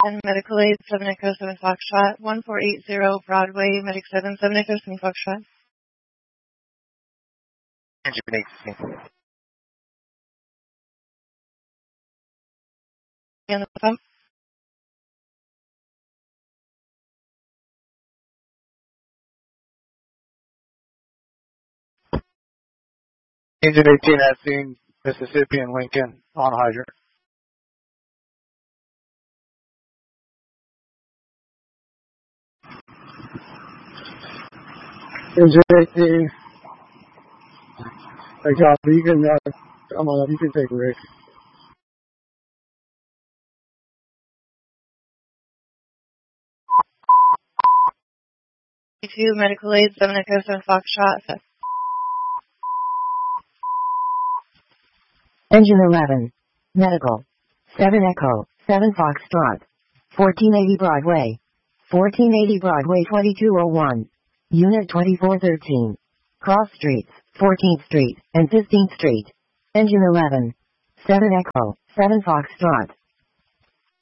And Medical Aid 7 Echo 7 Foxtrot, 1480 Broadway, Medic 7 Echo 7 Foxtrot. Engine 18. And the pump. Engine 18 has seen Mississippi and Lincoln on hydrant. Engine 18. Hey, copy. You can, come on, you can take Rick. 2 Medical Aid 7 Echo 7 Foxtrot. Engine 11. Medical. 7 Echo, 7 Foxtrot. 1480 Broadway. 1480 Broadway 2201. Unit 2413. Cross Streets, 14th Street and 15th Street. Engine 11. 7 Echo, 7 Foxtrot.